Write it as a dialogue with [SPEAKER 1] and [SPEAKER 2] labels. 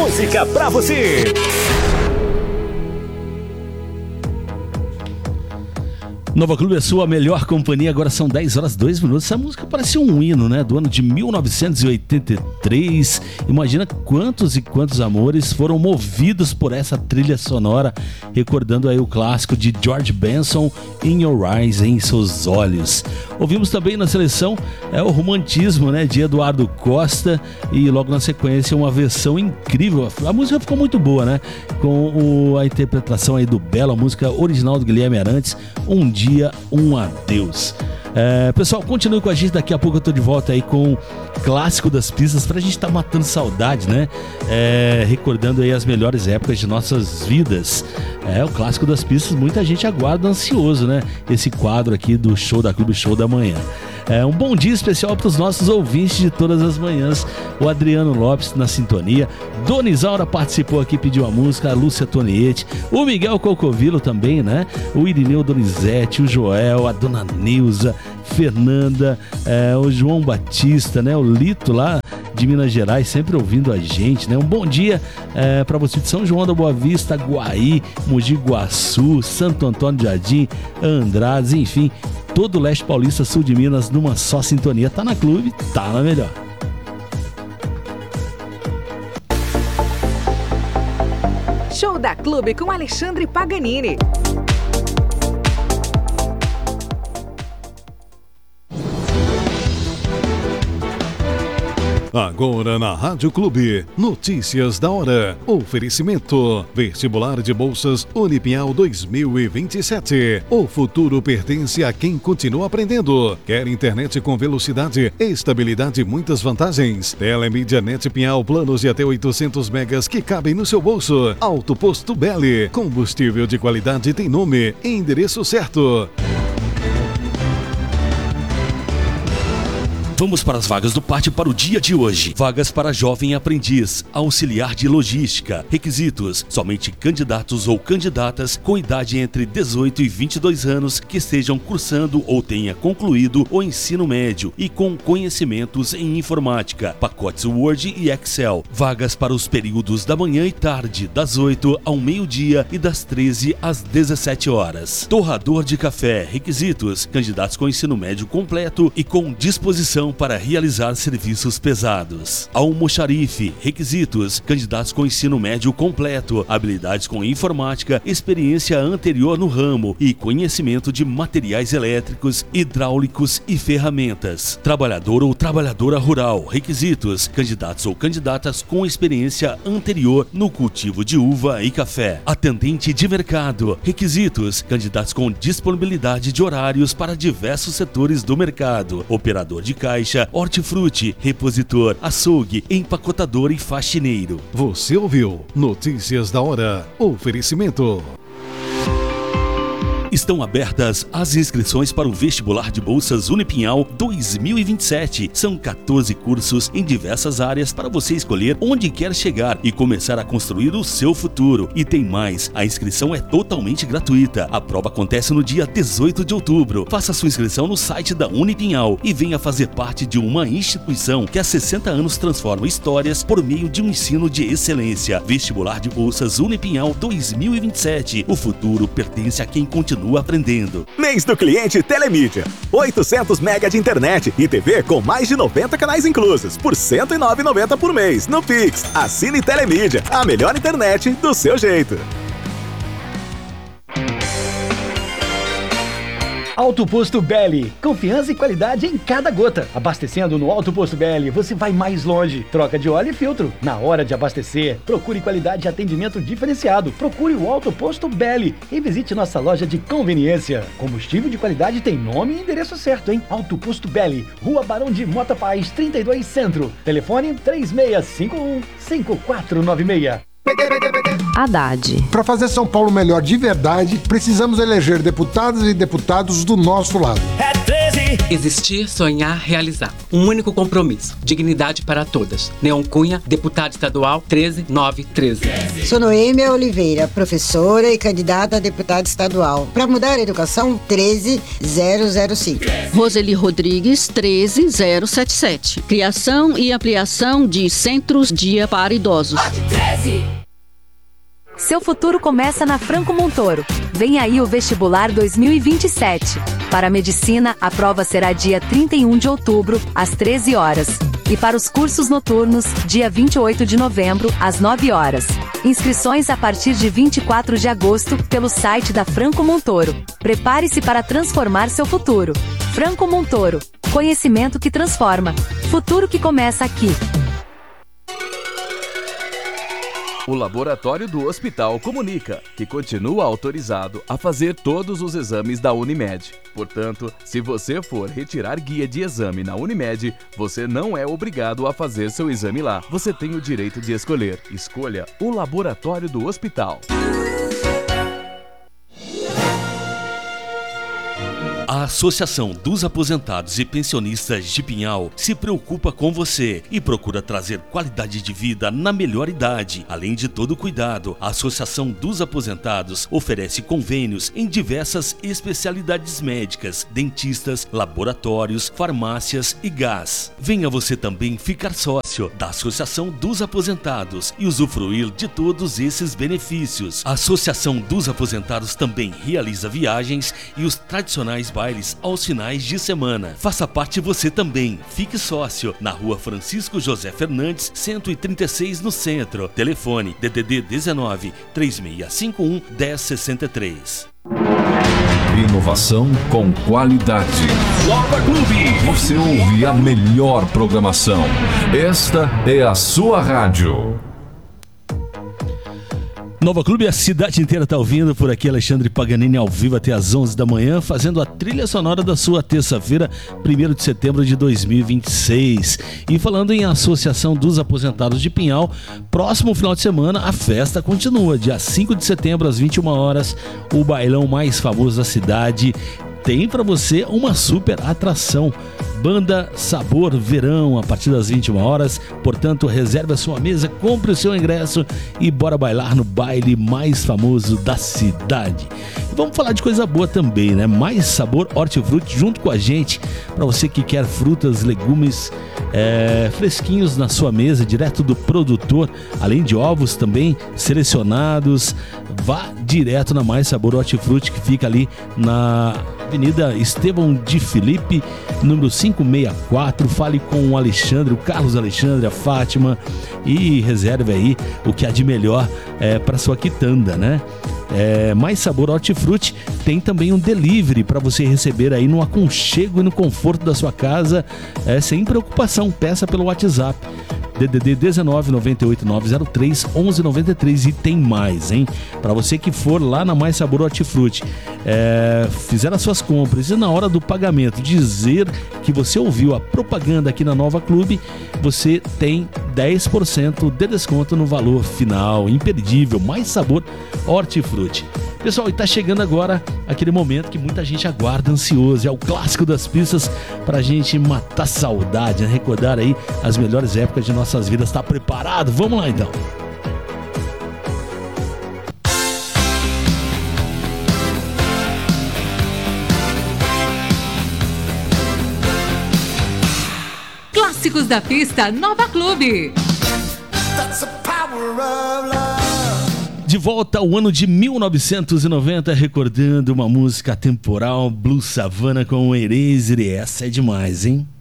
[SPEAKER 1] Música pra você. Nova Clube é sua melhor companhia, agora são 10 horas 2 minutos. Essa música parece um hino, né? Do ano de 1983. Imagina quantos e quantos amores foram movidos por essa trilha sonora, recordando aí o clássico de George Benson, In Your Eyes, Em Seus Olhos. Ouvimos também na seleção o Romantismo, né? De Eduardo Costa, e logo na sequência uma versão incrível. A música ficou muito boa, né? Com a interpretação aí do Belo, a música original do Guilherme Arantes, Um Dia, Um Adeus. Pessoal, continue com a gente, daqui a pouco eu tô de volta aí com o clássico das pistas, pra gente tá matando saudade, né? Recordando aí as melhores épocas de nossas vidas. O clássico das pistas, muita gente aguarda ansioso, né? Esse quadro aqui do Show da Clube, Show da Manhã. Um bom dia especial para os nossos ouvintes de todas as manhãs. O Adriano Lopes na sintonia. Dona Isaura participou aqui, pediu a música. A Lúcia Toniete. O Miguel Cocovilo também, né? O Irineu Donizete, o Joel, a Dona Nilza, Fernanda, o João Batista, né? O Lito lá de Minas Gerais, sempre ouvindo a gente, né? Um bom dia para você de São João da Boa Vista, Guaí, Mogi Guaçu, Santo Antônio de Jardim, Andrades, enfim, todo o leste paulista, sul de Minas, numa só sintonia. Tá na Clube, tá na melhor.
[SPEAKER 2] Show da Clube com Alexandre Paganini.
[SPEAKER 3] Agora na Rádio Clube, notícias da hora. Oferecimento: Vestibular de Bolsas Unipinhal 2027. O futuro pertence a quem continua aprendendo. Quer internet com velocidade, estabilidade e muitas vantagens? Telemídia Net Pinhal, planos de até 800 megas que cabem no seu bolso. Alto Posto Belli, combustível de qualidade tem nome e endereço certo.
[SPEAKER 1] Vamos para as vagas do Pátio para o dia de hoje. Vagas para jovem aprendiz, auxiliar de logística. Requisitos: somente candidatos ou candidatas com idade entre 18 e 22 anos que estejam cursando ou tenha concluído o ensino médio e com conhecimentos em informática, pacotes Word e Excel. Vagas para os períodos da manhã e tarde, das 8 ao meio-dia e das 13 às 17 horas. Torrador de café. Requisitos: candidatos com ensino médio completo e com disposição para realizar serviços pesados. Almoxarife. Requisitos: candidatos com ensino médio completo, habilidades com informática, experiência anterior no ramo e conhecimento de materiais elétricos, hidráulicos e ferramentas. Trabalhador ou trabalhadora rural. Requisitos: candidatos ou candidatas com experiência anterior no cultivo de uva e café. Atendente de mercado. Requisitos: candidatos com disponibilidade de horários para diversos setores do mercado. Operador de caixa, hortifruti, repositor, açougue, empacotador e faxineiro.
[SPEAKER 3] Você ouviu Notícias da Hora. Oferecimento:
[SPEAKER 1] Estão abertas as inscrições para o Vestibular de Bolsas Unipinhal 2027. São 14 cursos em diversas áreas para você escolher onde quer chegar e começar a construir o seu futuro. E tem mais, a inscrição é totalmente gratuita. A prova acontece no dia 18 de outubro. Faça sua inscrição no site da Unipinhal e venha fazer parte de uma instituição que há 60 anos transforma histórias por meio de um ensino de excelência. Vestibular de Bolsas Unipinhal 2027. O futuro pertence a quem continua aprendendo.
[SPEAKER 4] Mês do cliente Telemídia. 800 mega de internet e TV com mais de 90 canais inclusos por R$ 109,90 por mês no Pix. Assine Telemídia, a melhor internet do seu jeito.
[SPEAKER 5] Alto Posto Belli, confiança e qualidade em cada gota. Abastecendo no Alto Posto Belli, você vai mais longe. Troca de óleo e filtro. Na hora de abastecer, procure qualidade e atendimento diferenciado. Procure o Alto Posto Belli e visite nossa loja de conveniência. Combustível de qualidade tem nome e endereço certo, hein? Alto Posto Belli, Rua Barão de Mota Paz, 32 Centro. Telefone 3651-5496.
[SPEAKER 6] Haddad.
[SPEAKER 7] Para fazer São Paulo melhor de verdade, precisamos eleger deputadas e deputados do nosso lado.
[SPEAKER 8] É 13
[SPEAKER 7] Existir, sonhar, realizar. Um único compromisso. Dignidade para todas. Neon Cunha, deputado estadual 13913.
[SPEAKER 8] Sou Noêmia Oliveira, professora e candidata a deputada estadual. Para mudar a educação, 13005.
[SPEAKER 9] Roseli Rodrigues, 13077. Criação e ampliação de centros dia para idosos.
[SPEAKER 10] Seu futuro começa na Franco Montoro. Vem aí o vestibular 2027. Para a medicina, a prova será dia 31 de outubro, às 13 horas. E para os cursos noturnos, dia 28 de novembro, às 9 horas. Inscrições a partir de 24 de agosto, pelo site da Franco Montoro. Prepare-se para transformar seu futuro. Franco Montoro. Conhecimento que transforma. Futuro que começa aqui.
[SPEAKER 11] O laboratório do hospital comunica que continua autorizado a fazer todos os exames da Unimed. Portanto, se você for retirar guia de exame na Unimed, você não é obrigado a fazer seu exame lá. Você tem o direito de escolher. Escolha o laboratório do hospital.
[SPEAKER 1] A Associação dos Aposentados e Pensionistas de Pinhal se preocupa com você e procura trazer qualidade de vida na melhor idade. Além de todo o cuidado, a Associação dos Aposentados oferece convênios em diversas especialidades médicas, dentistas, laboratórios, farmácias e gás. Venha você também ficar sócio da Associação dos Aposentados e usufruir de todos esses benefícios. A Associação dos Aposentados também realiza viagens e os tradicionais bailes aos finais de semana. Faça parte você também. Fique sócio na Rua Francisco José Fernandes, 136 no centro. Telefone DDD 19 3651 1063.
[SPEAKER 12] Inovação com qualidade.
[SPEAKER 13] Nova Clube.
[SPEAKER 12] Você ouve a melhor programação. Esta é a sua rádio.
[SPEAKER 1] Nova Clube, a cidade inteira está ouvindo. Por aqui, Alexandre Paganini ao vivo até às 11 da manhã, fazendo a trilha sonora da sua terça-feira, 1º de setembro de 2026. E falando em Associação dos Aposentados de Pinhal, próximo final de semana a festa continua. Dia 5 de setembro, às 21 horas, o bailão mais famoso da cidade tem para você uma super atração. Banda Sabor Verão, a partir das 21 horas. Portanto, reserve a sua mesa, compre o seu ingresso e bora bailar no baile mais famoso da cidade. E vamos falar de coisa boa também, né? Mais Sabor Hortifruti junto com a gente, para você que quer frutas, legumes fresquinhos na sua mesa, direto do produtor, além de ovos também selecionados. Vá direto na Mais Sabor Hortifruti, que fica ali na Avenida Estevão de Felipe, número 564. Fale com o Alexandre, o Carlos Alexandre, a Fátima, e reserve aí o que há de melhor para sua quitanda, né? Mais Sabor Hortifruti tem também um delivery para você receber aí no aconchego e no conforto da sua casa, sem preocupação. Peça pelo WhatsApp DDD 19 98 903 11 93. E tem mais, hein? Para você que for lá na Mais Sabor Hortifruti, fizer as suas compras e na hora do pagamento dizer que você ouviu a propaganda aqui na Nova Clube, você tem 10% de desconto no valor final. Imperdível, Mais Sabor Hortifruti. Pessoal, e tá chegando agora aquele momento que muita gente aguarda ansioso. É o clássico das pistas pra gente matar saudade, né? Recordar aí as melhores épocas de nossas vidas. Tá preparado? Vamos lá então.
[SPEAKER 2] Clássicos da pista Nova Clube.
[SPEAKER 1] De volta ao ano de 1990, recordando uma música atemporal, Blue Savannah com o Eraser. Essa é demais, hein?